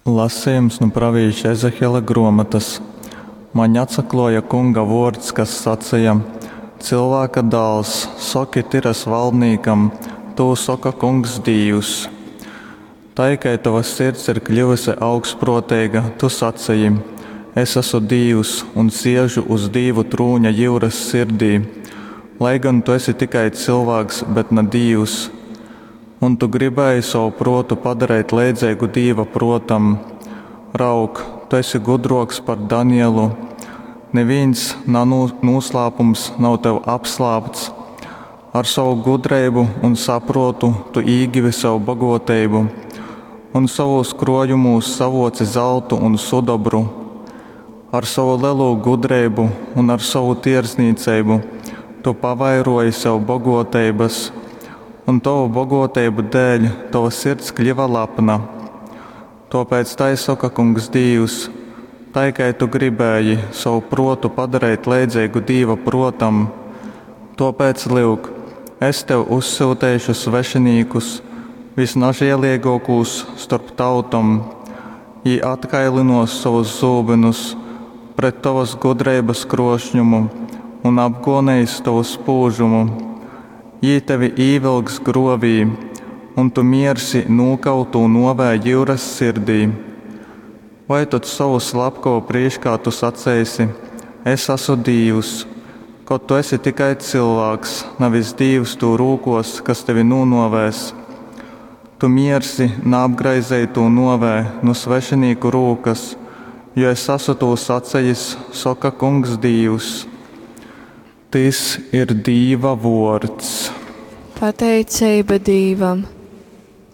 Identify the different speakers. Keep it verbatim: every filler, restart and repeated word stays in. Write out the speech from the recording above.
Speaker 1: Lasījums no pravīša Ezehela grāmatas. Man atsakloja kunga vārds, kas sacīja: cilvēka dēls, saki tiras valdniekam, tu saka kungs Dievs. Taikai tava sirds ir kļuvusi augstprātīga, tu sacīji: es esmu Dievs un sēžu uz Dievu trūņa jūras sirdī, lai gan tu esi tikai cilvēks, bet ne Dievs. Un tu gribēji savu protu padarīt līdzīgu Dieva protam. Rauk, tu esi gudroks par Danielu. Neviens noslēpums nav tev apslāpts. Ar savu gudrību un saprotu tu īgivi savu bagātību, un savos krojumos savoci zeltu un sudobru. Ar savu lielo gudrību un ar savu tirsniecību tu pavairoji sev bagātības, un tavu bagātību dēļ tava sirds kļuva lapna. Tāpēc tai saka kungs Dievs: taikai tu gribēji savu protu padarīt līdzīgu Dieva protam. Tāpēc lūk, es tev uzsūtīšu svešinīkus, visnažēlīgākos starp tautam. Viņi atkailinās savus zūbenus pret tavas gudrības krošņumu un apgonīs tavu spūžumu. Viņi tevi ievilks grovī, un tu mirsi nokautu novē jūras sirdī. Vai tad savu slepko priekšā tu sacēsi: es esmu Dievs, kaut tu esi tikai cilvēks, nevis Dievs tu rūkos, kas tevi nūnovēs. Tu mirsi neapgraizēji to novē no svešinīku rūkas, jo es esmu to sacējis, saka kungs Dievs. Tas ir Dieva vārds.
Speaker 2: Pateicība Dievam.